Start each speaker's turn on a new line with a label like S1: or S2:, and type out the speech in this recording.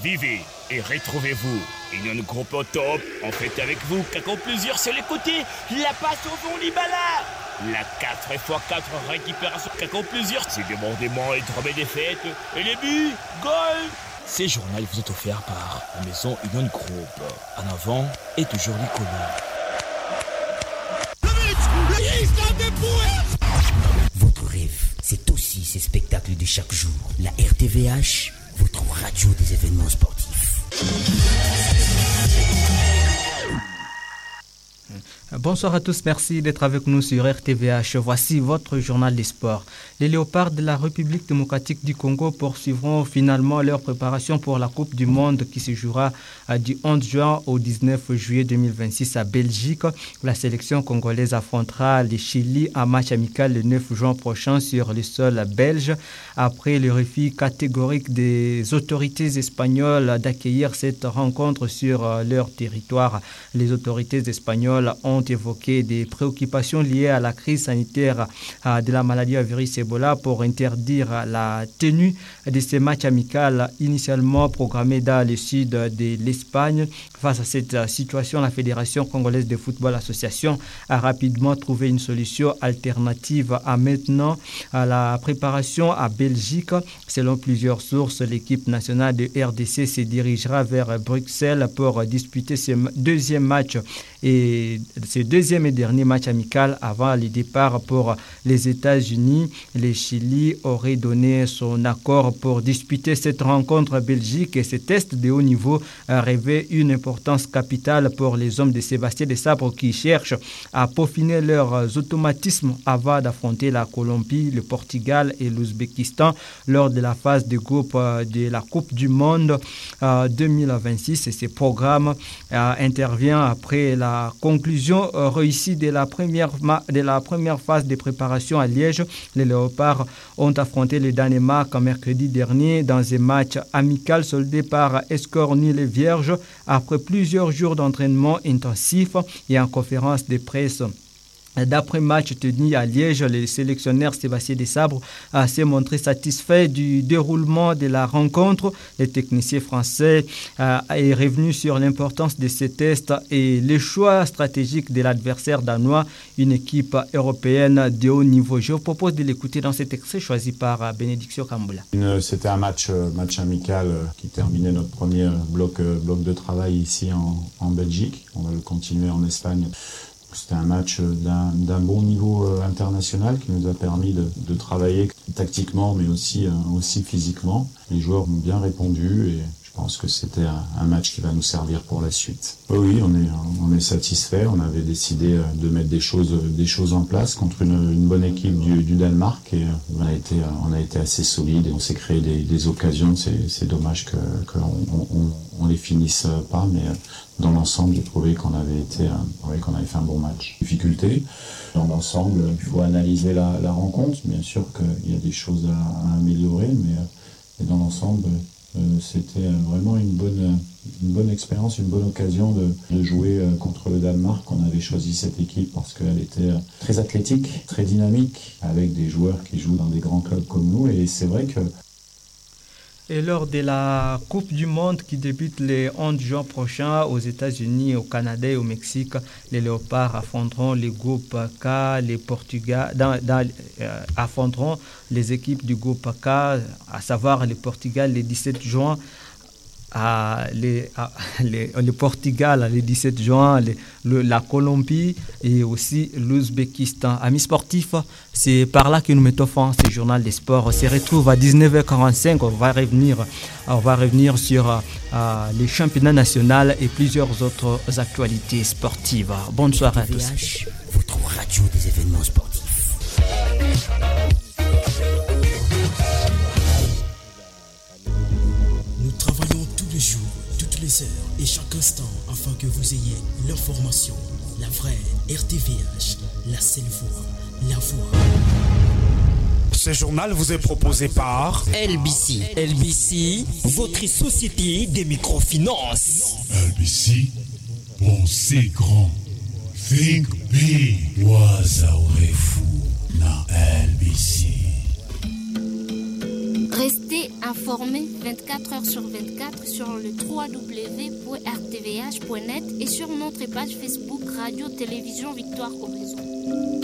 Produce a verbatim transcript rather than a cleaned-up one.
S1: Vivez et retrouvez-vous. Union Groupe au top, en fait avec vous, qu'accord plusieurs sur les côtés, la passe au fond Libala. La quatre fois quatre récupération, qu'accord plusieurs, c'est débordement et drôme des fêtes, et les buts, goal. Ces journaux vous est offert par la maison Union Groupe. En avant et toujours les communs.
S2: Votre rêve, c'est aussi ces spectacles de chaque jour. La R T V H, votre radio des événements sportifs.
S3: Bonsoir à tous, merci d'être avec nous sur R T V H. Voici votre journal des sports. Les Léopards de la République démocratique du Congo poursuivront finalement leur préparation pour la Coupe du Monde qui se jouera du onze juin au dix-neuf juillet deux mille vingt-six à Belgique. La sélection congolaise affrontera le Chili en match amical le neuf juin prochain sur le sol belge. Après le refus catégorique des autorités espagnoles d'accueillir cette rencontre sur leur territoire, les autorités espagnoles ont évoqué des préoccupations liées à la crise sanitaire de la maladie à virus Ebola pour interdire la tenue de ces matchs amicaux initialement programmés dans le sud de l'Espagne. Face à cette situation, la Fédération congolaise de football association a rapidement trouvé une solution alternative à maintenant à la préparation à Belgique. Selon plusieurs sources, l'équipe nationale de R D C se dirigera vers Bruxelles pour disputer ce deuxième match et ce deuxième et dernier match amical avant le départ pour les États-Unis. Le Chili aurait donné son accord pour disputer cette rencontre à Belgique et ce test de haut niveau revêt une importance capitale pour les hommes de Sébastien Desabre qui cherchent à peaufiner leurs automatismes avant d'affronter la Colombie, le Portugal et l'Ouzbékistan lors de la phase de groupe de la Coupe du Monde deux mille vingt-six. Et ce programme intervient après la conclusion réussie de la première, de la première phase de préparation à Liège. Les Léopards ont affronté le Danemark mercredi dernier dans un match amical soldé par score nul et vierge après plusieurs jours d'entraînement intensif et en conférence de presse. D'après match tenu à Liège, le sélectionneur Sébastien Desabre s'est montré satisfait du déroulement de la rencontre. Le technicien français est revenu sur l'importance de ces tests et les choix stratégiques de l'adversaire danois, une équipe européenne de haut niveau. Je vous propose de l'écouter dans cet extrait choisi par Bénédiction Kamboula.
S4: C'était un match, match amical qui terminait notre premier bloc, bloc de travail ici en, en Belgique. On va le continuer en Espagne. C'était un match d'un, d'un bon niveau euh, international qui nous a permis de, de travailler tactiquement mais aussi, euh, aussi physiquement. Les joueurs ont bien répondu et je pense que c'était un, un match qui va nous servir pour la suite. Oui, on est, on est satisfait. On avait décidé de mettre des choses, des choses en place contre une, une bonne équipe du, du Danemark et on a été, on a été assez solide et on s'est créé des, des occasions. C'est, c'est dommage que, que on, on, on les finisse pas, mais dans l'ensemble, j'ai trouvé qu'on avait été, euh, qu'on avait fait un bon match. Difficulté. Dans l'ensemble, il faut analyser la, la rencontre. Bien sûr qu'il y a des choses à, à améliorer, mais euh, dans l'ensemble, euh, c'était vraiment une bonne, une bonne expérience, une bonne occasion de, de jouer euh, contre le Danemark. On avait choisi cette équipe parce qu'elle était très athlétique, très dynamique, avec des joueurs qui jouent dans des grands clubs comme nous. Et c'est vrai que
S3: Et lors de la Coupe du Monde qui débute le onze juin prochain aux États-Unis, au Canada et au Mexique, les Léopards affronteront les groupes K, les Portugais, dans, dans, euh, affronteront les équipes du groupe K, à savoir le Portugal le dix-sept juin. À les, à les, le Portugal le dix-sept juin, les, le, la Colombie et aussi l'Ouzbékistan. Amis sportifs, c'est par là que nous mettons fin à ce journal des sports. On se retrouve à dix-neuf heures quarante-cinq. On va revenir, on va revenir sur euh, les championnats nationaux et plusieurs autres actualités sportives. Bonne soirée à tous.
S2: Votre radio des événements sportifs.
S5: Nous travaillons tous les jours, toutes les heures et chaque instant afin que vous ayez l'information, la vraie R T V H, la seule voix, la voix.
S6: Ce journal vous est proposé par
S2: L B C. L B C, votre société des microfinances.
S7: L B C, pensez grand. Think big. Waza urefu na L B C.
S8: Restez informés vingt-quatre heures sur vingt-quatre sur le w w w point r t v h point net et sur notre page Facebook Radio Télévision Victoire Horizon.